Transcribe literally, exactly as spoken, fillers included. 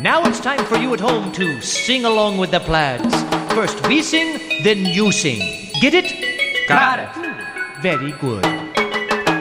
Now it's time for you at home to sing along with the plaids. First we sing, then you sing. Get it? Got it. Very good.